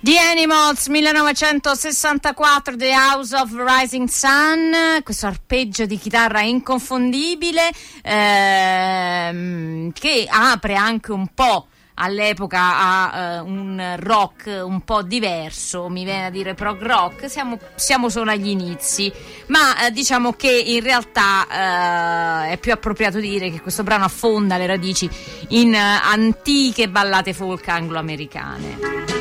The Animals, 1964, The House of Rising Sun, questo arpeggio di chitarra inconfondibile che apre anche un po' all'epoca a un rock un po' diverso, mi viene a dire prog rock, siamo solo agli inizi, ma diciamo che in realtà è più appropriato dire che questo brano affonda le radici in antiche ballate folk anglo-americane.